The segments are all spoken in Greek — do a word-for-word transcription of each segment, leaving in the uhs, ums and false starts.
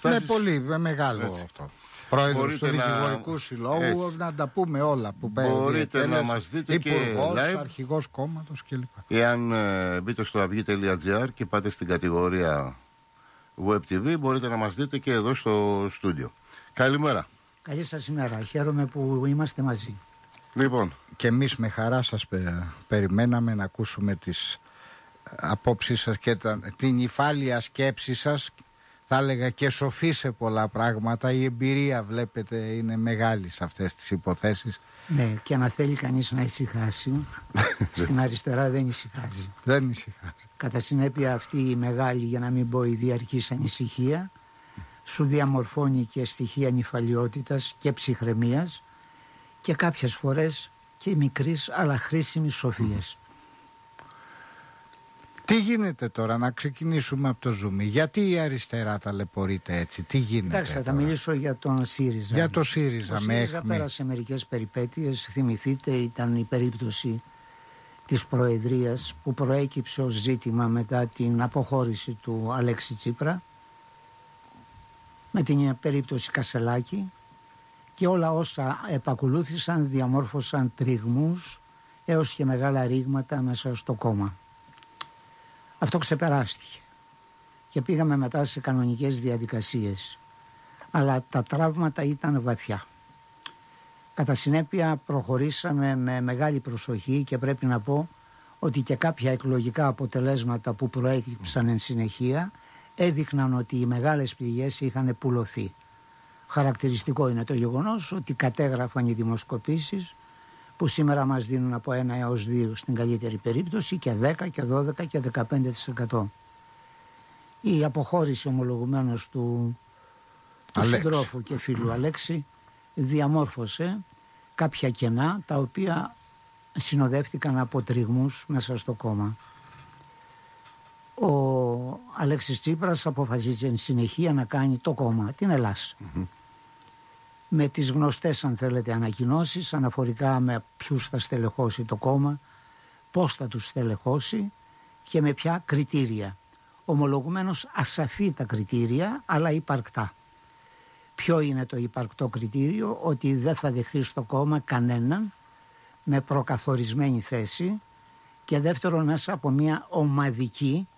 καταστάσεις. Ναι, πολύ, με μεγάλο Έτσι. αυτό. Πρόεδρος Μπορείτε του να... Δικηγορικού Συλλόγου, Έτσι. να τα πούμε όλα που παίρνει. Μπορείτε να μας δείτε υπουργός, και live. αρχηγός κόμματος κλπ. Εάν ε, μπείτε στο αυγή τελεία τζι άρ και πάτε στην κατηγορία Web τι βι, μπορείτε να μας δείτε και εδώ στο στούντιο. Καλημέρα. Καλή σας ημέρα. Χαίρομαι που είμαστε μαζί. Λοιπόν. Και εμείς με χαρά σας πε, περιμέναμε να ακούσουμε τις απόψεις σας και τα, την υφάλια σκέψη σας. Θα έλεγα και σοφή σε πολλά πράγματα. Η εμπειρία, βλέπετε, είναι μεγάλη σε αυτές τις υποθέσεις. Ναι, και να θέλει κανείς να ησυχάσει, στην αριστερά δεν ησυχάζει. Δεν ησυχάζει. Κατά συνέπεια αυτή η μεγάλη, για να μην πω η διαρκής ανησυχία, σου διαμορφώνει και στοιχεία νηφαλιότητας και ψυχραιμίας και κάποιες φορές και μικρής αλλά χρήσιμης σοφίας. Τι γίνεται τώρα, να ξεκινήσουμε από το ζουμί. Γιατί η αριστερά ταλαιπωρείται έτσι, τι γίνεται? Εντάξει, θα τα τώρα. μιλήσω για τον ΣΥΡΙΖΑ. Για το ΣΥΡΙΖΑ, ο με ΣΥΡΙΖΑ έχμη. πέρασε μερικές περιπέτειες. Θυμηθείτε, ήταν η περίπτωση της Προεδρίας που προέκυψε ως ζήτημα μετά την αποχώρηση του Αλέξη Τσίπρα, με την περίπτωση Κασελάκη, και όλα όσα επακολούθησαν διαμόρφωσαν τριγμούς έως και μεγάλα ρήγματα μέσα στο κόμμα. Αυτό ξεπεράστηκε και πήγαμε μετά σε κανονικές διαδικασίες, αλλά τα τραύματα ήταν βαθιά. Κατά συνέπεια προχωρήσαμε με μεγάλη προσοχή και πρέπει να πω ότι και κάποια εκλογικά αποτελέσματα που προέκυψαν εν συνεχεία έδειχναν ότι οι μεγάλες πληγές είχαν πουλωθεί. Χαρακτηριστικό είναι το γεγονός ότι κατέγραφαν οι δημοσκοπήσεις που σήμερα μας δίνουν από ένα έως δύο στην καλύτερη περίπτωση και δέκα και δώδεκα και δεκαπέντε τοις εκατό. Η αποχώρηση ομολογουμένως του, του συντρόφου και φίλου Αλέξη διαμόρφωσε κάποια κενά τα οποία συνοδεύτηκαν από τριγμούς μέσα στο κόμμα. Ο Αλέξης Τσίπρας αποφασίζει εν συνεχεία να κάνει το κόμμα, την Ελλάς. Mm-hmm. Με τις γνωστές, αν θέλετε, ανακοινώσεις αναφορικά με ποιους θα στελεχώσει το κόμμα, πώς θα τους στελεχώσει και με ποια κριτήρια. Ομολογουμένως ασαφή τα κριτήρια, αλλά υπαρκτά. Ποιο είναι το υπαρκτό κριτήριο? Ότι δεν θα δεχθεί στο κόμμα κανέναν με προκαθορισμένη θέση και δεύτερον μέσα από μια ομαδική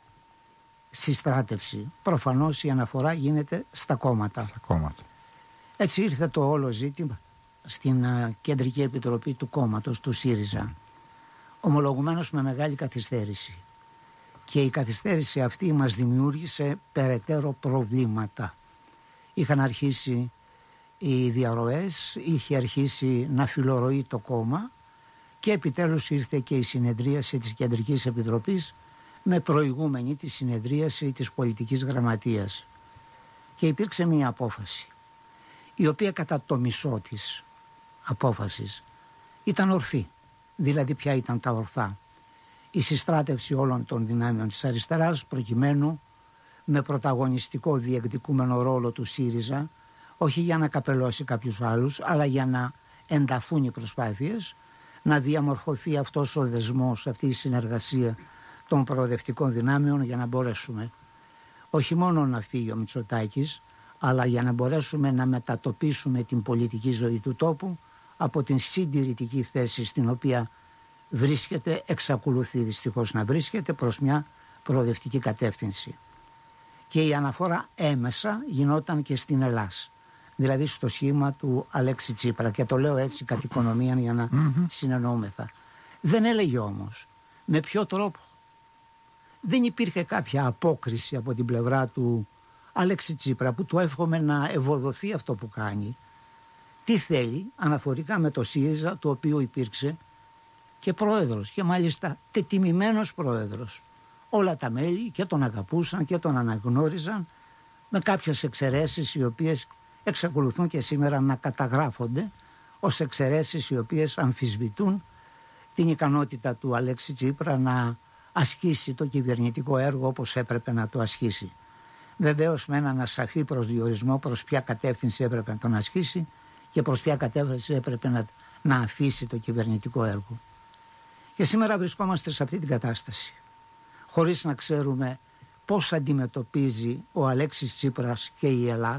συστράτευση. Προφανώς η αναφορά γίνεται στα κόμματα. Στα κόμματα. Έτσι ήρθε το όλο ζήτημα στην uh, Κεντρική Επιτροπή του κόμματος, του ΣΥΡΙΖΑ. Ομολογουμένως με μεγάλη καθυστέρηση. Και η καθυστέρηση αυτή μας δημιούργησε περαιτέρω προβλήματα. Είχαν αρχίσει οι διαρροές, είχε αρχίσει να φιλορροεί το κόμμα και επιτέλους ήρθε και η συνεδρίαση της Κεντρικής Επιτροπής με προηγούμενη τη συνεδρίαση της πολιτικής γραμματείας. Και υπήρξε μία απόφαση, η οποία κατά το μισό της απόφασης ήταν ορθή. Δηλαδή ποια ήταν τα ορθά? Η συστράτευση όλων των δυνάμεων της αριστεράς προκειμένου με πρωταγωνιστικό διεκδικούμενο ρόλο του ΣΥΡΙΖΑ, όχι για να καπελώσει κάποιους άλλους, αλλά για να ενταθούν οι προσπάθειες, να διαμορφωθεί αυτός ο δεσμός, αυτή η συνεργασία των προοδευτικών δυνάμεων για να μπορέσουμε όχι μόνο να φύγει ο Μητσοτάκης, αλλά για να μπορέσουμε να μετατοπίσουμε την πολιτική ζωή του τόπου από την συντηρητική θέση στην οποία βρίσκεται, εξακολουθεί δυστυχώς να βρίσκεται, προς μια προοδευτική κατεύθυνση. Και η αναφορά έμεσα γινόταν και στην Ελλάς, δηλαδή στο σχήμα του Αλέξη Τσίπρα, και το λέω έτσι κατ' οικονομία για να mm-hmm. συνεννοούμεθα. Δεν έλεγε όμως με ποιο τρόπο. Δεν υπήρχε κάποια απόκριση από την πλευρά του Αλέξη Τσίπρα, που του εύχομαι να ευοδοθεί αυτό που κάνει. Τι θέλει αναφορικά με το ΣΥΡΙΖΑ, το οποίο υπήρξε και πρόεδρος, και μάλιστα τετιμημένος πρόεδρος. Όλα τα μέλη και τον αγαπούσαν και τον αναγνώριζαν, με κάποιες εξαιρέσεις οι οποίες εξακολουθούν και σήμερα να καταγράφονται ως εξαιρέσεις οι οποίες αμφισβητούν την ικανότητα του Αλέξη Τσίπρα να ασκήσει το κυβερνητικό έργο όπως έπρεπε να το ασχίσει. Βεβαίως με έναν ασαφή προσδιορισμό προς ποια κατεύθυνση έπρεπε να τον ασκήσει και προς ποια κατεύθυνση έπρεπε να, να αφήσει το κυβερνητικό έργο. Και σήμερα βρισκόμαστε σε αυτή την κατάσταση, χωρίς να ξέρουμε πώς αντιμετωπίζει ο Αλέξης Τσίπρας και η Ελλάδα